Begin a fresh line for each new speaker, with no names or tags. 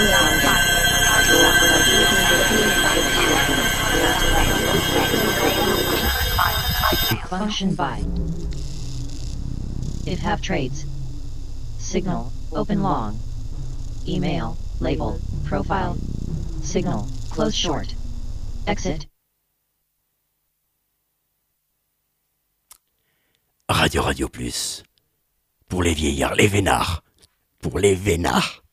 Function by. If have trades. Signal, open long. Email, label, profile. Signal, close short. Exit.
Radio Radio Plus. Pour les vieillards, les vénards. Pour les vénards.